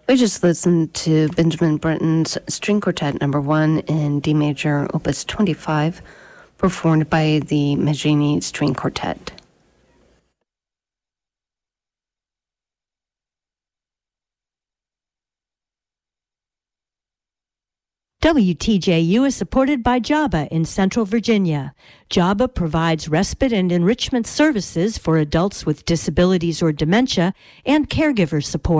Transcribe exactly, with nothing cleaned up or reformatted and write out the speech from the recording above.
We just listened to Benjamin Britten's String Quartet Number One in D Major, Opus twenty-five, performed by the Maggini String Quartet. W T J U is supported by JABA in Central Virginia. JABA provides respite and enrichment services for adults with disabilities or dementia and caregiver support.